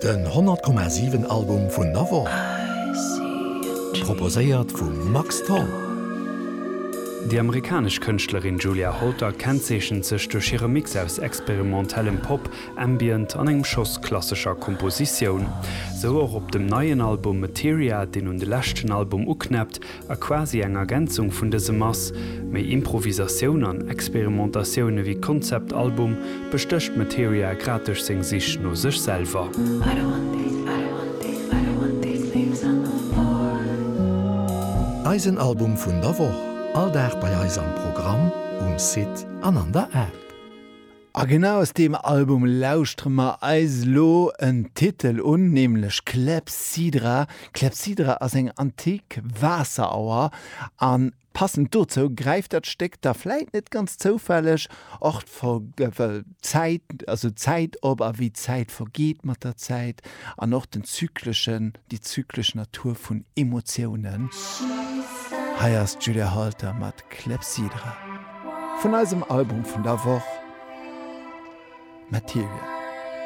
Den 100,7 Album vun Navo. Proposéiert vum Max Tom. Die amerikasch Künstlerin Julia Holter kennzeechen sech durch ihre Mix aus experimentellem Pop, Ambient an engem Schoss klassischer Komposition. So auch op dem neuen Album Materia, den de lächten Album uknappt, a quasi eng Ergänzung vun dese Mass, méi Improvisaioun an Experimentationune wie Konzeptalbum bestöcht Materia gratis seng sich no sech selber. Eisenalbum vun der Woche. Alldag bei eis am Programm Sit an der App. A genau aus dem Album lauschtremer Eislo en Titel unnehmlech Klepsydra. Klepsydra as eng antik Wasserauer an passend dazu greift dat Steck da vielleicht nicht ganz zufällig auch Zeit, also Zeit aber wie Zeit vergeht mit der Zeit an noch die zyklische Natur von Emotionen. Hier ist Julia Holter mit Klepsydra von einem Album von der Woche Materia.